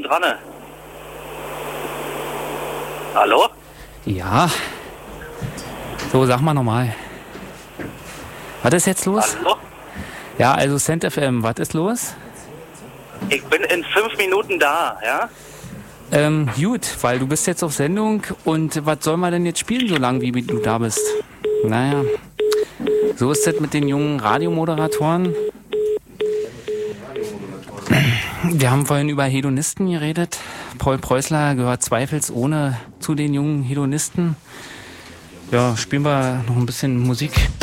dran. Hallo? Ja. So, sag mal nochmal. Was ist jetzt los? Hallo? Ja, also Cent FM, was ist los? Ich bin in 5 Minuten da, ja? Gut, weil du bist jetzt auf Sendung und was soll man denn jetzt spielen, so lange wie du da bist? Naja, so ist das mit den jungen Radiomoderatoren. Wir haben vorhin über Hedonisten geredet. Paul Preußler gehört zweifelsohne zu den jungen Hedonisten. Ja, spielen wir noch ein bisschen Musik.